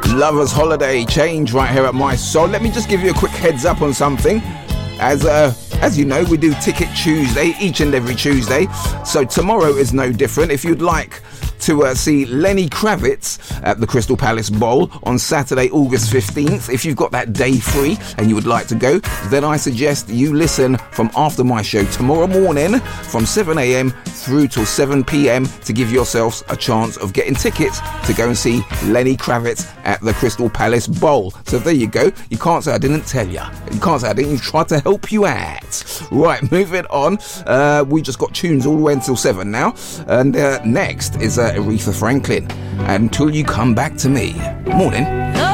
Lovers Holiday Change right here at My Soul. Let me just give you a quick heads up on something. As you know, we do Ticket Tuesday each and every Tuesday. So tomorrow is no different. If you'd like to see Lenny Kravitz at the Crystal Palace Bowl on Saturday, August 15th. If you've got that day free and you would like to go, then I suggest you listen from after my show tomorrow morning from 7 a.m. through till 7 p.m. to give yourselves a chance of getting tickets to go and see Lenny Kravitz at the Crystal Palace Bowl. So there you go. You can't say I didn't tell you. You can't say I didn't try to help you out. Right, moving on. We just got tunes all the way until 7 now. And next is Aretha Franklin. Until You Come Back to Me. Morning.